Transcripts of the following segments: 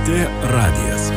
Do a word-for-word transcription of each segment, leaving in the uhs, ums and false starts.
T radijas.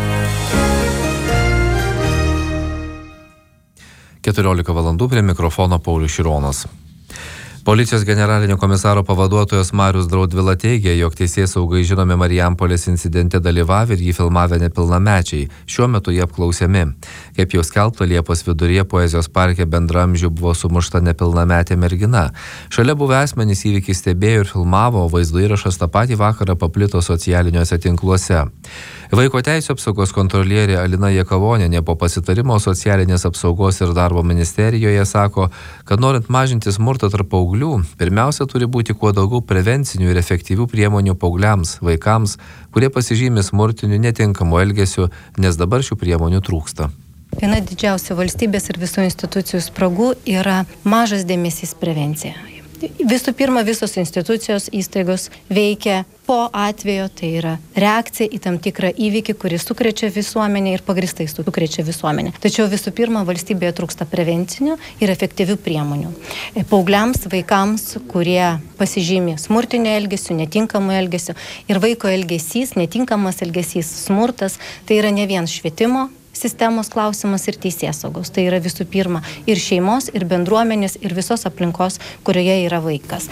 keturiolika valandų prie mikrofono Paulius Šironas. Policijos generalinio komisaro pavaduotojas Marius Draudvila teigia, jog teisėsaugai žinomi Marijampolės incidente dalyvavę ir jį filmavę nepilnamečiai. Šiuo metu jie apklausiami. Kaip jau skelbta, Liepos viduryje Poezijos parke bendraamžių buvo sumušta nepilnametė mergina. Šalia buvę asmenys įvykį stebėjo ir filmavo, o vaizdo įrašas tą patį vakarą paplito socialiniuose tinkluose. Vaiko teisių apsaugos kontrolierė Alina Jakavonienė po pasitarimo socialinės apsaugos ir darbo ministerijoje sako, kad norint mažinti smurtą tarp paauglių, pirmiausia turi būti kuo daugiau prevencinių ir efektyvių priemonių paaugliams, vaikams, kurie pasižymi smurtiniu netinkamu elgesiu, nes dabar šių priemonių trūksta. Viena didžiausia valstybės ir visų institucijų spragų yra mažas dėmesys prevencija. Visų pirma, visos institucijos, įstaigos veikia po atvejo, tai yra reakcija į tam tikrą įvykį, kuris sukrečia visuomenę ir pagristai sukrečia visuomenę. Tačiau visų pirma, valstybėje trūksta prevencinių ir efektyvių priemonių. Paaugliams, vaikams, kurie pasižymi smurtinio elgesio, netinkamo elgesio ir vaiko elgesys, netinkamas elgesys, smurtas, tai yra ne vien švietimo sistemos klausimas ir teisėsaugos. Tai yra visų pirma ir šeimos, ir bendruomenės, ir visos aplinkos, kurioje yra vaikas.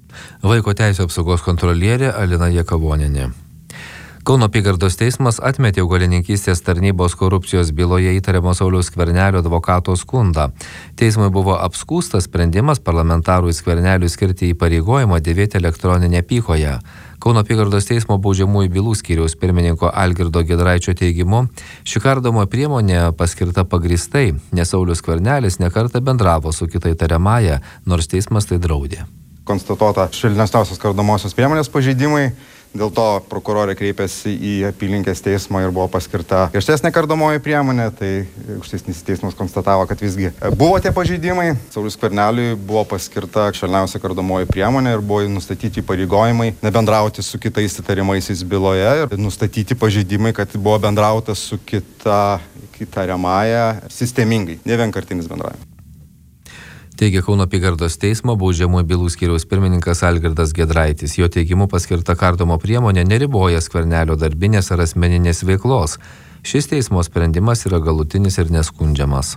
Vaiko teisių apsaugos kontrolierė Alina Jakavonienė. Kauno apygardos teismas atmetė augalininkystės tarnybos korupcijos byloje įtariamo Sauliaus Skvernelio advokato skundą. Teismui buvo apskųstas sprendimas parlamentarui Skverneliui skirti įpareigojimą dėvėti elektroninę apykoję. Kauno apygardos teismo baudžiamųjų bylų skyriaus pirmininko Algirdo Giedraičio teigimu, ši kardomoji priemonė paskirta pagrįstai, nes Saulius Skvernelis nekartą bendravo su kita įtariamąja, nors teismas tai draudė. Konstatuota švelnesniosios kardomosios priemonės pažeidimai. Dėl to prokurorė kreipėsi į apylinkės teismą ir buvo paskirta griežtesnė kardomoji priemonė. Tai aukštesnis teismas konstatavo, kad visgi buvo tie pažeidimai. Sauliui Skverneliui buvo paskirta švelniausia kardomoji priemonė ir buvo nustatyti įpareigojimai nebendrauti su kitais įtariamaisiais byloje ir nustatyti pažeidimai, kad buvo bendrauta su kita įtariamąja sistemingai, ne vienkartinis bendravimas. Teigia Kauno apygardos teismo baudžiamųjų bylų skyriaus pirmininkas Algirdas Giedraitis. Jo teigimu paskirta kardomo priemonė neriboja Skvernelio darbinės ar asmeninės veiklos. Šis teismo sprendimas yra galutinis ir neskundžiamas.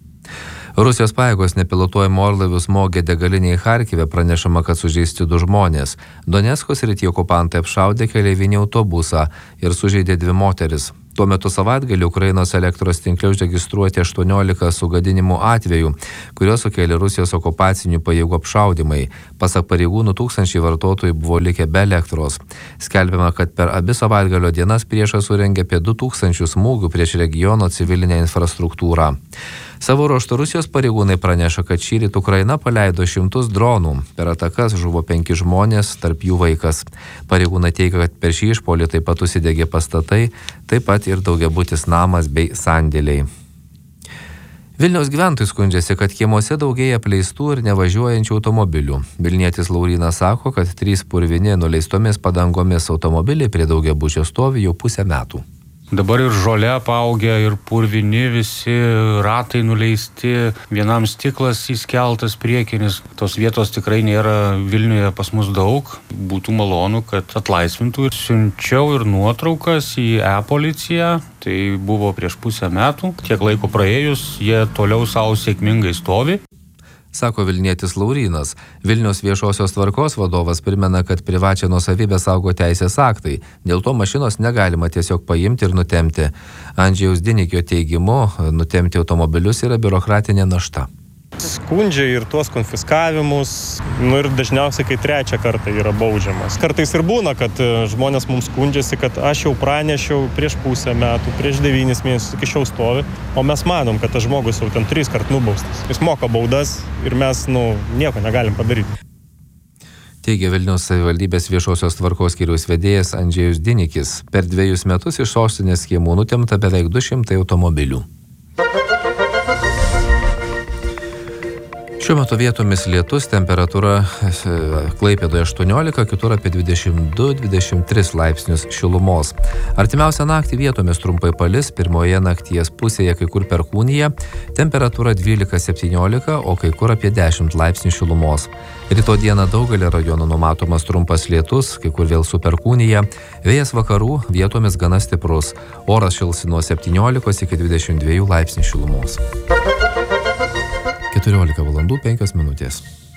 Rusijos pajėgos nepilotuojamų orlaivių smogė degalinėje Charkive, pranešama, kad sužeisti du žmonės. Donecko srityje okupantai apšaudė keleivinį autobusą ir sužeidė dvi moteris. Tuo metu savaitgalį Ukrainos elektros tinkle užregistruoti aštuoniolika sugadinimų atvejų, kuriuos sukėlė Rusijos okupacinių pajėgų apšaudymai. Pasak pareigūnų, tūkstančiai vartotojų buvo likę be elektros. Skelbiama, kad per abi savaitgalio dienas priešas surengė apie du tūkstančius smūgių prieš regiono civilinę infrastruktūrą. Savo ruožtu Rusijos pareigūnai praneša, kad šįryt Ukraina paleido šimtus dronų. Per atakas žuvo penki žmonės, tarp jų vaikas. Pareigūnai teigia, kad per šį išpuolį taip pat užsidegė pastatai, taip pat ir daugiabutis namas bei sandėliai. Vilniaus gyventojai skundžiasi, kad kiemuose daugėja apleistų ir nevažiuojančių automobilių. Vilnietis Laurynas sako, kad trys purvini nuleistomis padangomis automobiliai prie daugiabučio stovi jau pusę metų. Dabar ir žolė apaugę, ir purvini, visi ratai nuleisti, vienam stiklas įskeltas priekinis. Tos vietos tikrai nėra Vilniuje pas mus daug. Būtų malonu, kad atlaisvintų. Ir siunčiau ir nuotraukas į e-policiją. Tai buvo prieš pusę metų. Tiek laiko praėjus, jie toliau savo sėkmingai stovi. Sako Vilnietis Laurynas. Vilniaus viešosios tvarkos vadovas primena, kad privačią nuosavybę saugo teisės aktai. Dėl to mašinos negalima tiesiog paimti ir nutemti. Andžejaus Dinikio teigimu, nutemti automobilius yra biurokratinė našta. Skundžia ir tuos konfiskavimus, nu ir dažniausiai, kai trečią kartą yra baudžiamas. Kartais ir būna, kad žmonės mums skundžiasi, kad aš jau pranešiau prieš pusę metų, prieš devynis mėnesius iki šiol stovi, o mes manom, kad tas žmogus jau ten tris kart nubaustas. Jis moka baudas ir mes, nu, nieko negalim padaryti. Teigia Vilniaus savivaldybės viešosios tvarkos skyriaus vedėjas Andžejus Dinikis. Per dviejus metus iš sostinės kiemų nutemta beveik du šimtai automobilių. Šiuo metu vietomis lietus, temperatūra Klaipėdoje aštuoniolika, kitur apie dvidešimt du dvidešimt tris laipsnius šilumos. Artimiausią naktį vietomis trumpai palis, pirmoje nakties pusėje kai kur perkūnija, temperatūra dvylika septyniolika, o kai kur apie dešimt laipsnių šilumos. Rytoj dieną daugelį rajonų numatomas trumpas lietus, kai kur vėl su perkūnija, vėjas vakarų, vietomis gana stiprus. Oras šils nuo septyniolikos iki dvidešimt dviejų laipsnių šilumos. keturiolika valandų penkios minutės.